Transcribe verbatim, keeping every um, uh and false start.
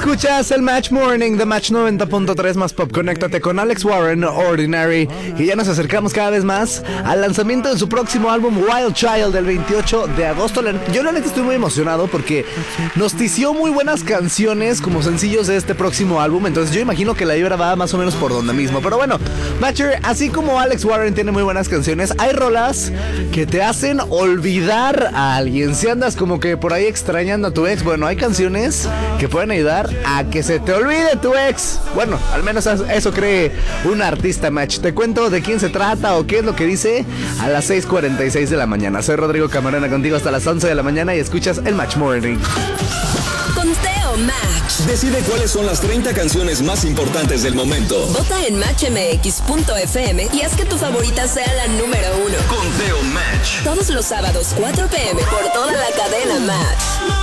Escuchas el Match Morning de Match noventa punto tres más Pop. Conéctate con Alex Warren, Ordinary. Y ya nos acercamos cada vez más al lanzamiento de su próximo álbum Wild Child el veintiocho de agosto. Yo la neta estoy muy emocionado porque nos tició muy buenas canciones como sencillos de este próximo álbum. Entonces yo imagino que la vibra va más o menos por donde mismo. Pero bueno, Matcher, así como Alex Warren tiene muy buenas canciones, hay rolas que te hacen olvidar a alguien. Si andas como que por ahí extrañando a tu ex, bueno, hay canciones que pueden ayudar a que se te olvide tu ex. Bueno, al menos eso cree un artista, Match. Te cuento de quién se trata o qué es lo que dice a las seis cuarenta y seis de la mañana. Soy Rodrigo Camarena contigo hasta las once de la mañana y escuchas el Match Morning. Conteo Match. Decide cuáles son las treinta canciones más importantes del momento. Vota en match m x punto f m y haz que tu favorita sea la número uno. Conteo Match. Todos los sábados, cuatro p m por toda la cadena Match.